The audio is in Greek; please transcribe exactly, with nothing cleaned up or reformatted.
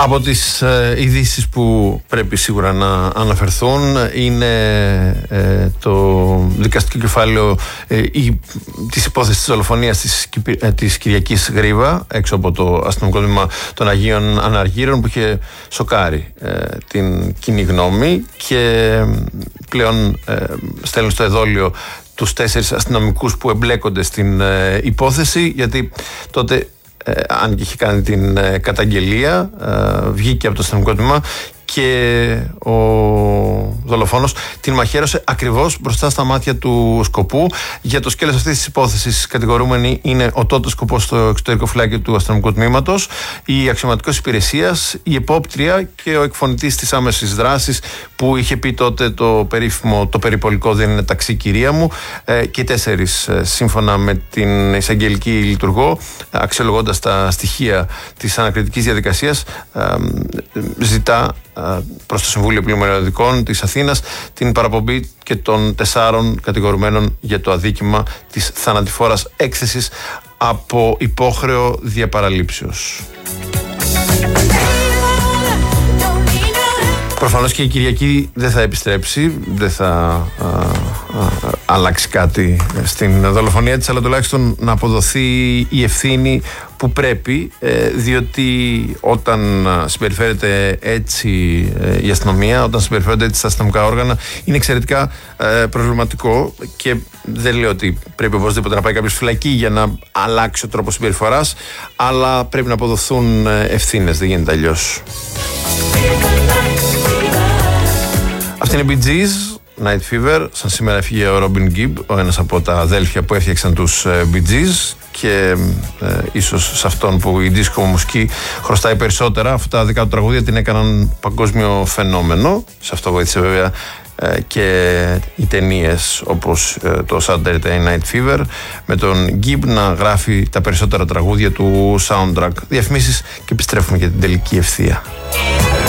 Από τις ε, ειδήσεις που πρέπει σίγουρα να αναφερθούν είναι ε, το δικαστικό κεφάλαιο ε, η, της υπόθεσης της δολοφονίας της, ε, της Κυριακής Γρίβα έξω από το αστυνομικό τμήμα των Αγίων Αναργύρων, που είχε σοκάρει ε, την κοινή γνώμη, και πλέον ε, στέλνουν στο εδόλιο τους τέσσερις αστυνομικούς που εμπλέκονται στην ε, υπόθεση, γιατί τότε Ε, αν και είχε κάνει την ε, καταγγελία, ε, βγήκε από το αστυνομικό τμήμα και ο δολοφόνος την μαχαίρωσε ακριβώς μπροστά στα μάτια του σκοπού. Για το σκέλος αυτής της υπόθεσης κατηγορούμενοι είναι ο τότε σκοπός στο εξωτερικό φυλάκιο του αστυνομικού τμήματος, η αξιωματικός υπηρεσίας, η επόπτρια και ο εκφωνητής της άμεσης δράσης, που είχε πει τότε το περίφημο «το περιπολικό δεν είναι ταξί, κυρία μου», ε, και τέσσερις, ε, σύμφωνα με την εισαγγελική λειτουργό, αξιολογώντας τα στοιχεία της ανακριτικής διαδικασίας, ε, ζητά προς το Συμβούλιο Πλημμυριωδικών της Αθήνας την παραπομπή και των τεσσάρων κατηγορουμένων για το αδίκημα της θανατηφόρας έκθεσης από υπόχρεο διαπαραλήψεως. Προφανώς και η Κυριακή δεν θα επιστρέψει, δεν θα α, α, αλλάξει κάτι στην δολοφονία της, αλλά τουλάχιστον να αποδοθεί η ευθύνη που πρέπει, διότι όταν συμπεριφέρεται έτσι η αστυνομία, όταν συμπεριφέρονται έτσι τα αστυνομικά όργανα, είναι εξαιρετικά προβληματικό, και δεν λέω ότι πρέπει οπωσδήποτε να πάει κάποιος φυλακή για να αλλάξει ο τρόπος συμπεριφοράς, αλλά πρέπει να αποδοθούν ευθύνες, δεν γίνεται αλλιώς. Αυτή είναι η Bee Gees, Night Fever. Σαν σήμερα έφυγε ο Robin Gibb, ο ένας από τα αδέλφια που έφτιαξαν τους Bee Gees, και ε, ίσως σε αυτόν που η δίσκο μουσική χρωστάει περισσότερα, αυτά τα δικά του τραγούδια την έκαναν παγκόσμιο φαινόμενο. Σε αυτό βοήθησε βέβαια ε, και οι ταινίες όπως ε, το Saturday Night Fever, με τον Gibb να γράφει τα περισσότερα τραγούδια του soundtrack. Διαφημίσεις και επιστρέφουμε για την τελική ευθεία.